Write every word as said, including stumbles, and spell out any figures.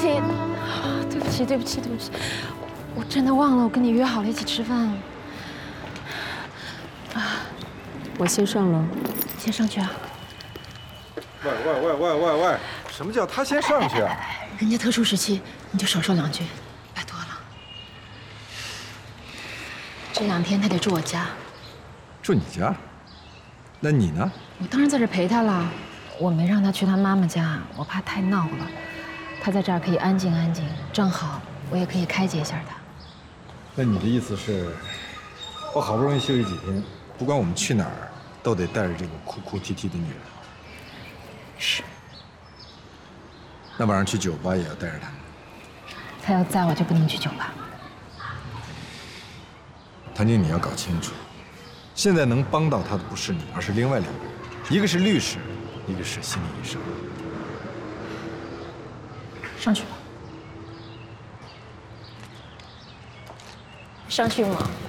起，对不起，对不起，对不起，我真的忘了，我跟你约好了一起吃饭。啊， 我先上楼， 先上去啊。 喂喂喂喂喂喂，什么叫他先上去啊？ 人家特殊时期，你就少说两句，拜托了。这两天他得住我家。 住你家？那你呢？ 我当然在这陪他了，我没让他去他妈妈家，我怕太闹了。他在这儿可以安静安静，正好我也可以开解一下他。 那你的意思是，我好不容易休息几天，不管我们去哪儿，都得带着这个哭哭啼啼的女人。 是。 那晚上去酒吧也要带着她。 他要在我就不能去酒吧。 谭晶，你要搞清楚，现在能帮到他的不是你，而是另外两个人，一个是律师，一个是心理医生。 上去吧。上去嘛。